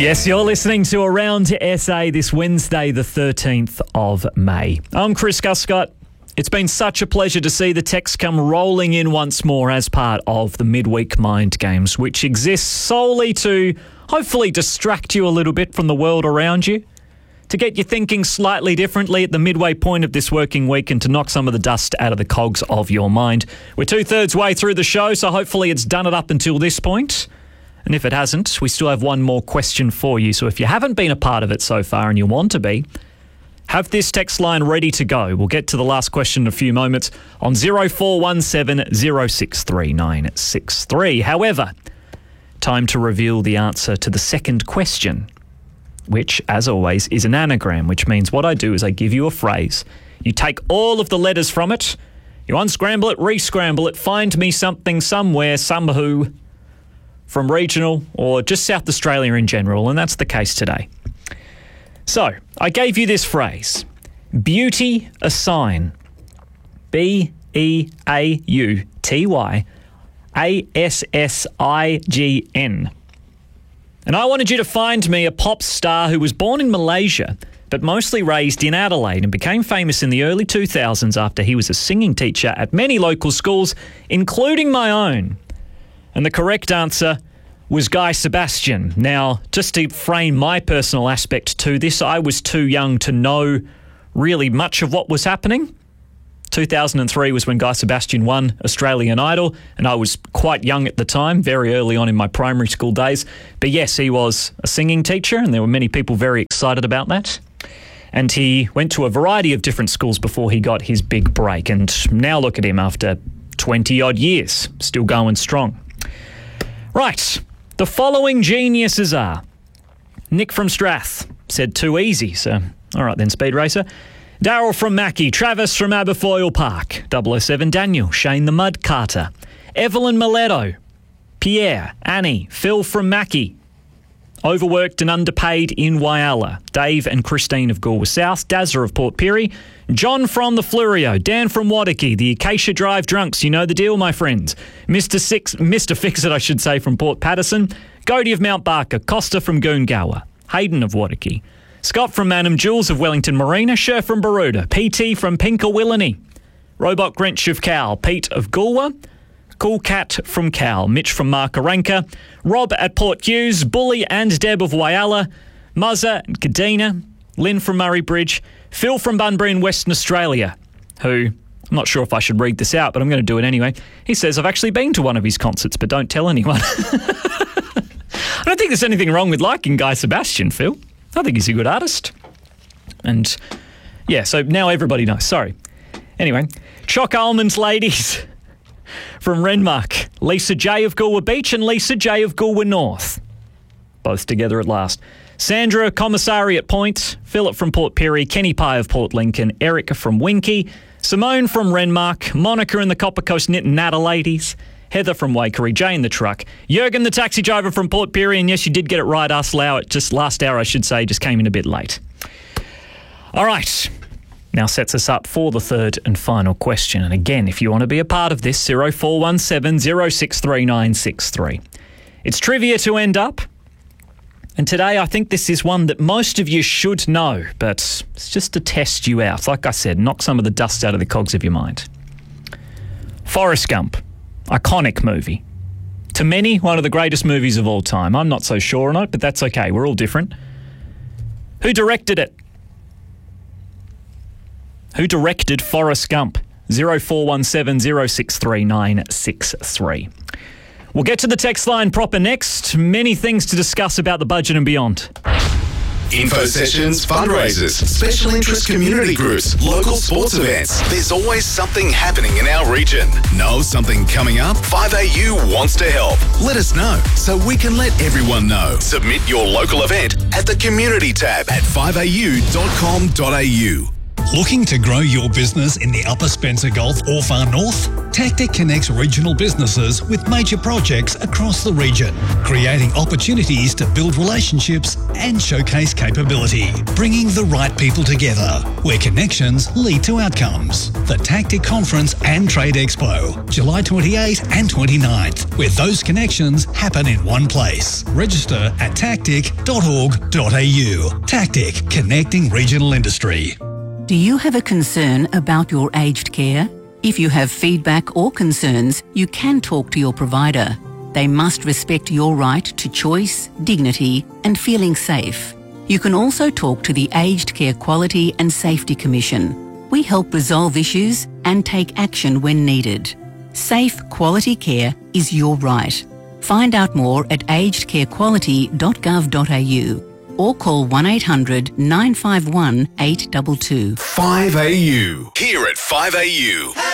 Yes, you're listening to Around SA this Wednesday, the 13th of May. I'm Chris Guscott. It's been such a pleasure to see the texts come rolling in once more as part of the Midweek Mind Games, which exists solely to hopefully distract you a little bit from the world around you, to get you thinking slightly differently at the midway point of this working week and to knock some of the dust out of the cogs of your mind. We're 2/3 way through the show, so hopefully it's done it up until this point. And if it hasn't, we still have one more question for you. So if you haven't been a part of it so far and you want to be, have this text line ready to go. We'll get to the last question in a few moments on 0417 063963. However, time to reveal the answer to the second question, which, as always, is an anagram, which means what I do is I give you a phrase. You take all of the letters from it, you unscramble it, re-scramble it, find me something, somewhere, somewho, from regional or just South Australia in general, and that's the case today. So, I gave you this phrase, beauty a sign, BEAUTYASSIGN. And I wanted you to find me a pop star who was born in Malaysia, but mostly raised in Adelaide and became famous in the early 2000s after he was a singing teacher at many local schools, including my own. And the correct answer was Guy Sebastian. Now, just to frame my personal aspect to this, I was too young to know really much of what was happening. 2003 was when Guy Sebastian won Australian Idol, and I was quite young at the time, very early on in my primary school days. But yes, he was a singing teacher, and there were many people very excited about that. And he went to a variety of different schools before he got his big break. And now look at him after 20-odd years, still going strong. Right, the following geniuses are Nick from Strath said too easy, so all right then, Speed Racer. Daryl from Mackie, Travis from Aberfoyle Park, 007 Daniel, Shane the Mud Carter, Evelyn Miletto, Pierre, Annie, Phil from Mackie, overworked and underpaid in Wyalla, Dave and Christine of Galway South, Dazza of Port Pirie, John from the Flurio, Dan from Wadaki, the Acacia Drive Drunks, you know the deal, my friends, Mr. Fix-It, I should say, from Port Patterson, Godey of Mount Barker, Costa from Goongower, Hayden of Wadaki, Scott from Manham, Jules of Wellington Marina, Sher from Baroda, PT from Pinkawillany, Robot Grinch of Cal, Pete of Galway, Cool Cat from Cal, Mitch from Markaranka, Rob at Port Hughes, Bully and Deb of Wyalla, Muzza and Kadina, Lynn from Murray Bridge, Phil from Bunbury in Western Australia, who, I'm not sure if I should read this out, but I'm going to do it anyway. He says, I've actually been to one of his concerts, but don't tell anyone. I don't think there's anything wrong with liking Guy Sebastian, Phil. I think he's a good artist. And, yeah, so now everybody knows. Sorry. Anyway, Choc Almonds ladies from Renmark, Lisa J of Galway Beach and Lisa J of Galway North. Both together at last. Sandra Commissariat Point, Philip from Port Pirie, Kenny Pye of Port Lincoln, Eric from Winky, Simone from Renmark, Monica and the Copper Coast Knit and Nata ladies, Heather from Waikerie, Jay in the truck, Jurgen the taxi driver from Port Pirie, and yes, you did get it right, us Lau, just last hour I should say, just came in a bit late. All right, now sets us up for the third and final question. And again, if you want to be a part of this, 0417 063963. It's trivia to end up. And today I think this is one that most of you should know, but it's just to test you out. Like I said, knock some of the dust out of the cogs of your mind. Forrest Gump. Iconic movie. To many, one of the greatest movies of all time. I'm not so sure on it, but that's okay. We're all different. Who directed it? Who directed Forrest Gump? 0417 063963. We'll get to the text line proper next. Many things to discuss about the budget and beyond. Info sessions, fundraisers, special interest community groups, local sports events. There's always something happening in our region. Know something coming up? 5AU wants to help. Let us know so we can let everyone know. Submit your local event at the community tab at 5au.com.au. Looking to grow your business in the Upper Spencer Gulf or far north? Tactic connects regional businesses with major projects across the region, creating opportunities to build relationships and showcase capability, bringing the right people together, where connections lead to outcomes. The Tactic Conference and Trade Expo, July 28 and 29th, where those connections happen in one place. Register at tactic.org.au. Tactic, connecting regional industry. Do you have a concern about your aged care? If you have feedback or concerns, you can talk to your provider. They must respect your right to choice, dignity, and feeling safe. You can also talk to the Aged Care Quality and Safety Commission. We help resolve issues and take action when needed. Safe, quality care is your right. Find out more at agedcarequality.gov.au or call 1800 951 822. 5AU. Here at 5AU.